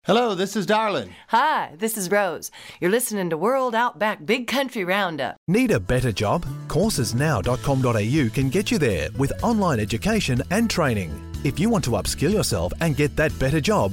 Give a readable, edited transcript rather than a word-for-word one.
Hello, this is Darlin. Hi, this is Rose. You're listening to World Outback Big Country Roundup. Need a better job? Coursesnow.com.au can get you there with online education and training. If you want to upskill yourself and get that better job,